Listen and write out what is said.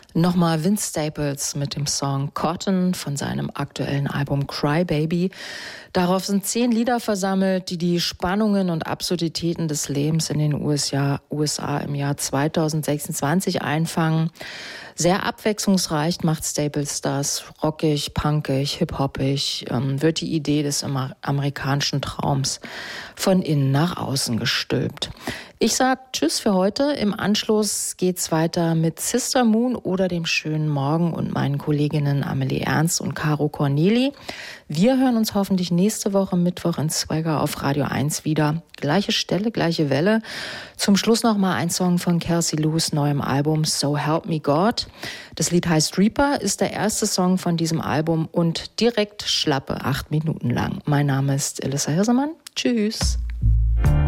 Nochmal Vince Staples mit dem Song Cotton von seinem aktuellen Album Cry Baby. Darauf sind 10 Lieder versammelt, die die Spannungen und Absurditäten des Lebens in den USA im Jahr 2026 einfangen. Sehr abwechslungsreich macht Staples das, rockig, punkig, hip-hoppig, wird die Idee des amerikanischen Traums von innen nach außen gestülpt. Ich sag Tschüss für heute. Im Anschluss geht's weiter mit Sister Moon oder dem schönen Morgen und meinen Kolleginnen Amelie Ernst und Caro Corneli. Wir hören uns hoffentlich nächste Woche Mittwoch in Swagger auf Radio 1 wieder. Gleiche Stelle, gleiche Welle. Zum Schluss noch mal ein Song von Kelsey Lewis neuem Album So Help Me God. Das Lied heißt Reaper, ist der erste Song von diesem Album und direkt schlappe 8 Minuten lang. Mein Name ist Elissa Hirsemann. Tschüss.